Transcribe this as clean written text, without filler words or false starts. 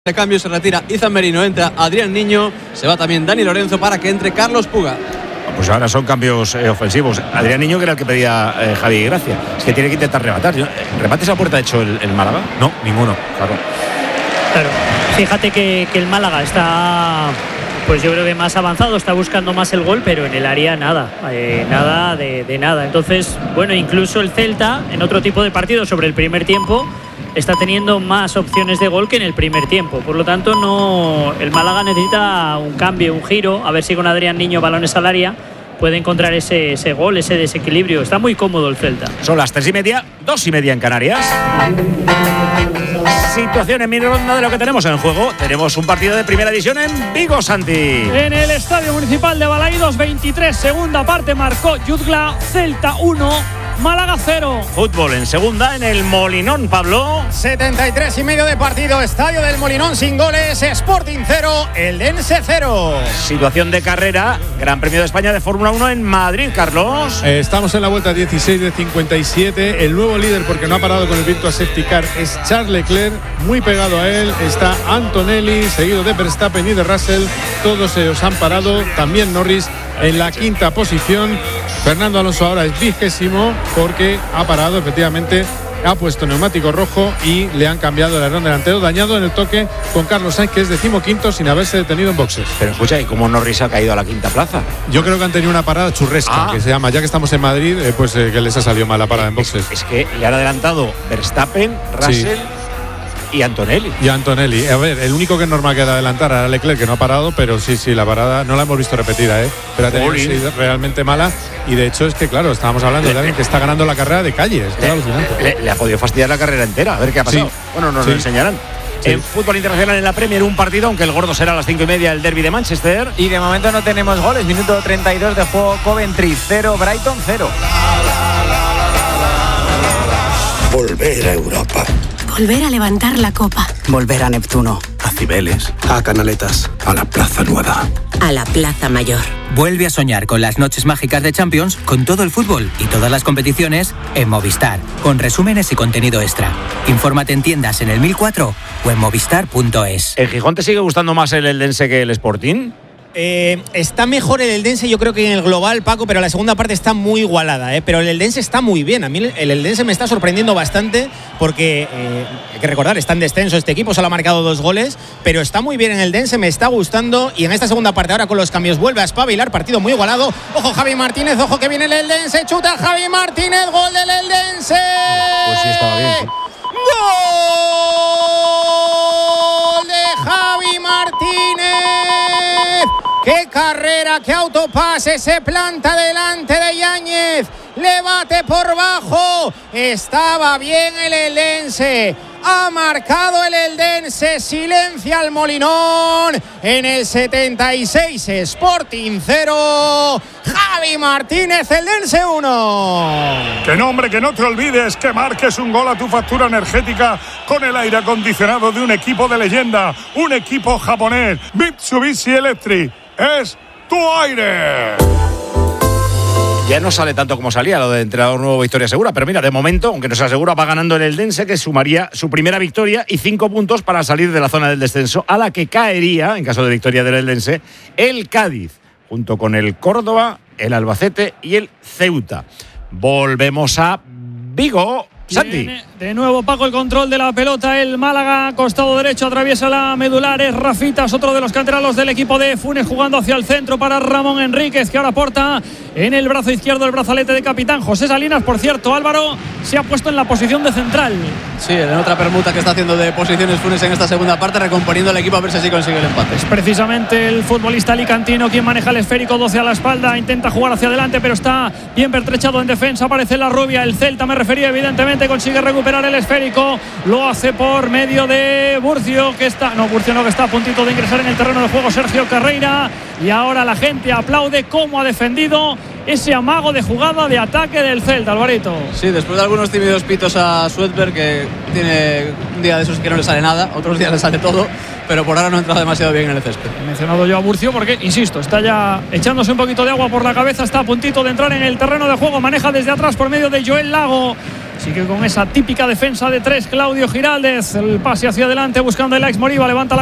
De cambio se retira Izan Merino, entra Adrián Niño, se va también Dani Lorenzo para que entre Carlos Puga. Pues ahora son cambios ofensivos. Adrián Niño, que era el que pedía Javi Gracia, es que tiene que intentar rematar. ¿Remate esa puerta ha hecho el Málaga? No, ninguno, claro. Fíjate que el Málaga está, pues yo creo que más avanzado, está buscando más el gol, pero en el área nada, nada de nada. Entonces, bueno, incluso el Celta, en otro tipo de partido sobre el primer tiempo, está teniendo más opciones de gol que en el primer tiempo. Por lo tanto, el Málaga necesita un cambio, un giro, a ver si con Adrián Niño balones al área puede encontrar ese gol, ese desequilibrio. Está muy cómodo el Celta. Son las 3:30, 2:30 en Canarias. Situación en mi ronda de lo que tenemos en juego. Tenemos un partido de primera división en Vigo, Santi. En el Estadio Municipal de Balaídos, 23, segunda parte, marcó Jutgla. Celta 1, Málaga 0. Fútbol en segunda en el Molinón, Pablo. 73,5 de partido, Estadio del Molinón sin goles, Sporting 0, Eldense 0. Situación de carrera, Gran Premio de España de Fórmula 1 en Madrid, Carlos. Estamos en la vuelta 16 de 57. El nuevo líder, porque no ha parado con el Virtua Safety Car, es Charles Leclerc. Muy pegado a él está Antonelli, seguido de Verstappen y de Russell. Todos ellos han parado. También Norris en la quinta posición. Fernando Alonso ahora es 20º porque ha parado, efectivamente. Ha puesto neumático rojo y le han cambiado el alerón delantero, dañado en el toque con Carlos Sainz, que es 15º sin haberse detenido en boxes. Pero escucha, ¿y cómo Norris ha caído a la quinta plaza? Yo creo que han tenido una parada churresca, que se llama, ya que estamos en Madrid, que les ha salido mal la parada en boxes. Es que le han adelantado Verstappen, Russell y Antonelli. A ver, el único que es normal que adelantar era Leclerc, que no ha parado, pero sí, la parada no la hemos visto repetida, pero ha tenido que ser realmente mala. Y de hecho es que, claro, estábamos hablando de alguien que está ganando la carrera de calle. Es alucinante. Le ha podido fastidiar la carrera entera. A ver qué ha pasado. Bueno, nos lo enseñarán. En fútbol internacional en la Premier, un partido, aunque el gordo será a las 5:30, el derbi de Manchester. Y de momento no tenemos goles. Minuto 32 de juego, Coventry 0, Brighton 0. Volver a Europa. Volver a levantar la copa. Volver a Neptuno. A Cibeles. A Canaletas. A la Plaza Nueva. A la Plaza Mayor. Vuelve a soñar con las noches mágicas de Champions, con todo el fútbol y todas las competiciones en Movistar, con resúmenes y contenido extra. Infórmate en tiendas en el 1004 o en movistar.es. ¿El Gijón te sigue gustando más el Eldense que el Sporting? Está mejor el Eldense, yo creo que en el global, Paco, pero la segunda parte está muy igualada, pero el Eldense está muy bien. A mí el Eldense me está sorprendiendo bastante porque, hay que recordar, está en descenso este equipo, solo ha marcado 2 goles, pero está muy bien en el Eldense, me está gustando, y en esta segunda parte ahora con los cambios vuelve a espabilar, partido muy igualado. Ojo Javi Martínez, ojo que viene el Eldense, chuta Javi Martínez, gol del Eldense. Pues sí, estaba bien. ¡Gol de Javi Martínez! ¡Qué carrera, qué autopase! Se planta delante de Yáñez. Le bate por bajo. Estaba bien el Eldense. Ha marcado el Eldense. Silencia al Molinón. En el 76, Sporting 0. Javi Martínez, Eldense 1. Que no, hombre, que no te olvides que marques un gol a tu factura energética con el aire acondicionado de un equipo de leyenda. Un equipo japonés. Mitsubishi Electric. Es tu aire. Ya no sale tanto como salía lo de entrenador nuevo, victoria segura, pero mira, de momento, aunque no se asegura, va ganando el Eldense, que sumaría su primera victoria y 5 puntos para salir de la zona del descenso, a la que caería, en caso de victoria del Eldense, el Cádiz, junto con el Córdoba, el Albacete y el Ceuta. Volvemos a Vigo. Santi. De nuevo, Paco, el control de la pelota. El Málaga, costado derecho, atraviesa la medular. Es Rafitas, otro de los canteranos del equipo de Funes, jugando hacia el centro para Ramón Enríquez, que ahora porta en el brazo izquierdo el brazalete de capitán José Salinas. Por cierto, Álvaro se ha puesto en la posición de central. Sí, en otra permuta que está haciendo de posiciones Funes en esta segunda parte, recomponiendo el equipo a ver si así consigue el empate. Es precisamente el futbolista alicantino quien maneja el esférico, 12 a la espalda, intenta jugar hacia adelante, pero está bien pertrechado en defensa. Aparece la rubia, el Celta, me refería, evidentemente, consigue recuperar el esférico, lo hace por medio de Burcio, que está a puntito de ingresar en el terreno de juego Sergio Carreira, y ahora la gente aplaude cómo ha defendido ese amago de jugada de ataque del Celta, Alvarito. Sí, después de algunos tímidos pitos a Sweatberg, que tiene un día de esos que no le sale nada, otros días le sale todo, pero por ahora no ha entrado demasiado bien en el césped. He mencionado yo a Burcio porque, insisto, está ya echándose un poquito de agua por la cabeza, está a puntito de entrar en el terreno de juego, maneja desde atrás por medio de Joel Lago. Sigue con esa típica defensa de 3 Claudio Giraldez. El pase hacia adelante buscando el ex Moriba. Levanta la